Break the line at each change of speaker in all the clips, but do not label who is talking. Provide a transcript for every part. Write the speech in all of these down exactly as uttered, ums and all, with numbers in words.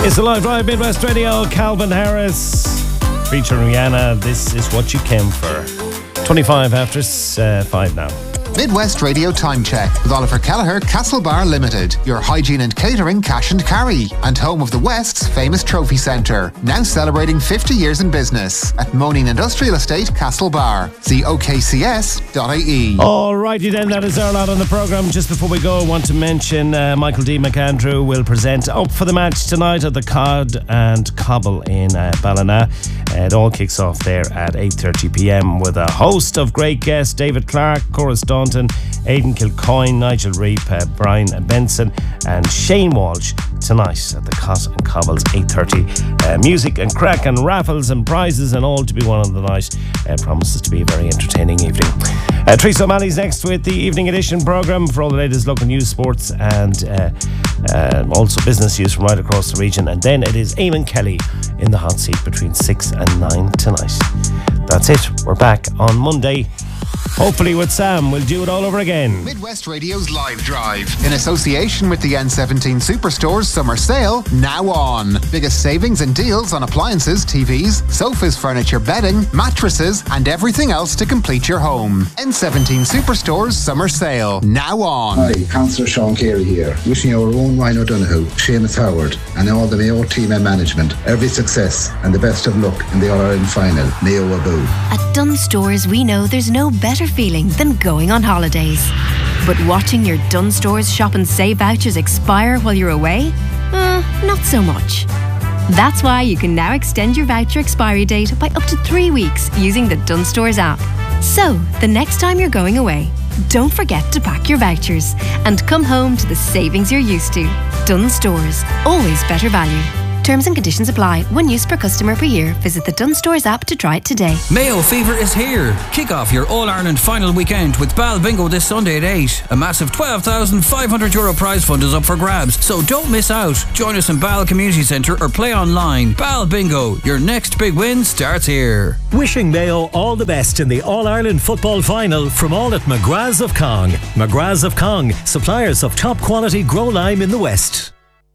It's a live drive, Midwest Radio. Calvin Harris featuring Rihanna. This is what you came for. twenty-five after uh, five now.
Midwest Radio Time Check with Oliver Kelleher, Castlebar Limited, your hygiene and catering cash and carry, and home of the West's famous trophy centre, now celebrating fifty years in business at Moaning Industrial Estate, Castlebar. See o k c s dot i e.
Alrighty then, that is our lot on the programme. Just before we go, I want to mention uh, Michael D. McAndrew will present Up for the Match tonight at the Cod and Cobble in uh, Ballina. Uh, it all kicks off there at eight thirty p m with a host of great guests: David Clark, Cora Staunton, Aidan Kilcoyne, Nigel Reap, uh, Brian Benson and Shane Walsh tonight at the Cot and Cobbles, eight thirty. Uh, music and crack and raffles and prizes and all to be won on the night. Uh, promises to be a very entertaining evening. Uh, Teresa O'Malley's next with the Evening Edition programme for all the latest local news, sports and uh, uh, also business news from right across the region. And then it is Eamon Kelly in the hot seat between six and nine tonight. That's it. We're back on Monday. Hopefully with Sam, we'll do it all over again.
Midwest Radio's Live Drive, in association with the N seventeen Superstores Summer Sale, now on. Biggest savings and deals on appliances, T Vs, sofas, furniture, bedding, mattresses, and everything else to complete your home. N seventeen Superstores Summer Sale, now on.
Hi, Councillor Sean Carey here, wishing our own Ryan O'Donoghue, Seamus Howard, and all the Mayo team and management every success and the best of luck in the All-Ireland final. Mayo Abu.
At Dunnes Stores, we know there's no better feeling than going on holidays. But watching your Dunnes Stores shop and save vouchers expire while you're away? Uh, not so much. That's why you can now extend your voucher expiry date by up to three weeks using the Dunnes Stores app. So, the next time you're going away, don't forget to pack your vouchers and come home to the savings you're used to. Dunnes Stores, always better value. Terms and conditions apply. One use per customer per year. Visit the Dunnes Stores app to try it today.
Mayo Fever is here. Kick off your All-Ireland final weekend with Bal Bingo this Sunday at eight. A massive twelve thousand five hundred euro prize fund is up for grabs, so don't miss out. Join us in Bal Community Centre or play online. Bal Bingo, your next big win starts here.
Wishing Mayo all the best in the All-Ireland football final from all at McGrath's of Cong. McGrath's of Cong, suppliers of top quality grow lime in the West.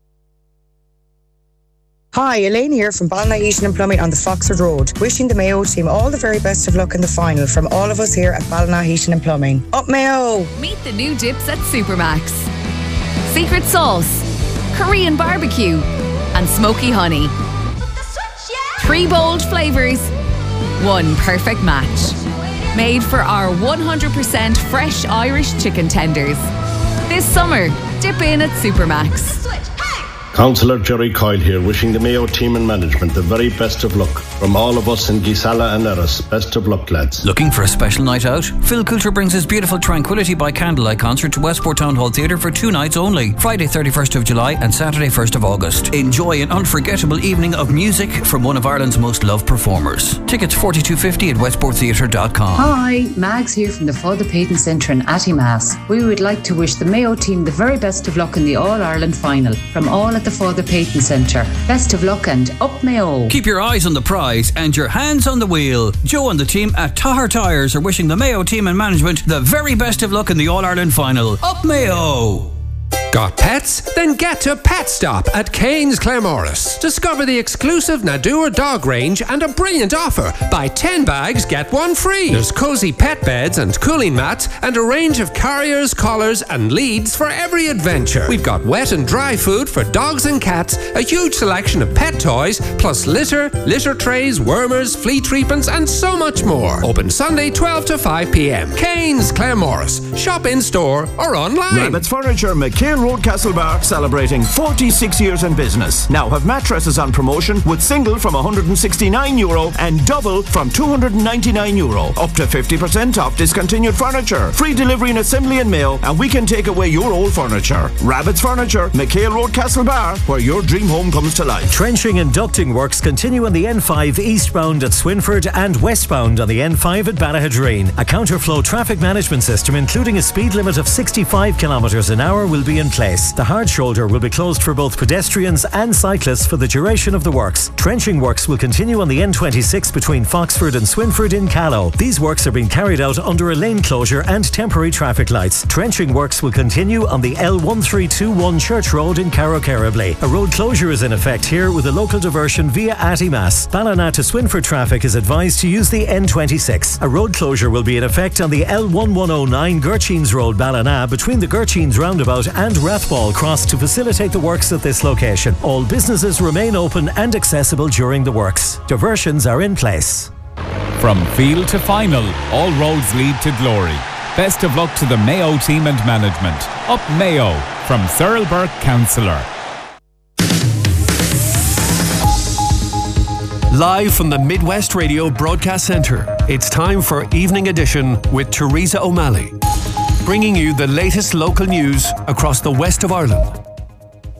Hi, Elaine here from Ballina Heating and Plumbing on the Foxford Road. Wishing the Mayo team all the very best of luck in the final from all of us here at Ballina Heating and Plumbing. Up Mayo!
Meet the new dips at Supermax. Secret sauce, Korean barbecue and smoky honey. Three bold flavours, one perfect match. Made for our one hundred percent fresh Irish chicken tenders. This summer, dip in at Supermax.
Councillor Jerry Coyle here, wishing the Mayo team and management the very best of luck. From all of us in Gisala and Erris, best of luck, lads.
Looking for a special night out? Phil Coulter brings his beautiful Tranquility by Candlelight concert to Westport Town Hall Theatre for two nights only, Friday thirty-first of July and Saturday first of August. Enjoy an unforgettable evening of music from one of Ireland's most loved performers. Tickets forty-two fifty at westport theatre dot com.
Hi, Mags here from the Father Peyton Centre in Attimass. We would like to wish the Mayo team the very best of luck in the All-Ireland final from all at the Father Peyton Centre. Best of luck and up Mayo.
Keep your eyes on the prize and your hands on the wheel. Joe and the team at Tahar Tyres are wishing the Mayo team and management the very best of luck in the All-Ireland final. Up Mayo!
Got pets? Then get to Pet Stop at Cairns Claremorris. Discover the exclusive Nadur dog range and a brilliant offer. Buy ten bags, get one free. There's cosy pet beds and cooling mats and a range of carriers, collars and leads for every adventure. We've got wet and dry food for dogs and cats, a huge selection of pet toys, plus litter, litter trays, wormers, flea treatments and so much more. Open Sunday twelve to five p m. Cairns Claremorris. Shop in store or online.
Rabbit's Furniture, McCain Road, Castlebar, celebrating forty-six years in business. Now have mattresses on promotion with single from one hundred sixty-nine euro and double from two hundred ninety-nine euro. Up to fifty percent off discontinued furniture. Free delivery and assembly in mail, and we can take away your old furniture. Rabbit's Furniture, McHale Road, Castlebar, where your dream home comes to life.
Trenching and ducting works continue on the N five eastbound at Swinford and westbound on the N five at Ballahadreen. A counterflow traffic management system, including a speed limit of sixty-five kilometres an hour, will be in place. The hard shoulder will be closed for both pedestrians and cyclists for the duration of the works. Trenching works will continue on the N twenty-six between Foxford and Swinford in Callow. These works are being carried out under a lane closure and temporary traffic lights. Trenching works will continue on the L one three two one Church Road in Carrow-Kerribley. A road closure is in effect here with a local diversion via Attymass. Ballina to Swinford traffic is advised to use the N twenty-six. A road closure will be in effect on the L one one oh nine Gurcheens Road, Ballina, between the Gurcheens roundabout and Rathball Cross to facilitate the works at this location. All businesses remain open and accessible during the works. Diversions are in place.
From field to final, all roads lead to glory. Best of luck to the Mayo team and management. Up Mayo, from Cyril Burke, Councillor.
Live from the Midwest Radio Broadcast Centre, it's time for Evening Edition with Teresa O'Malley, bringing you the latest local news across the west of Ireland.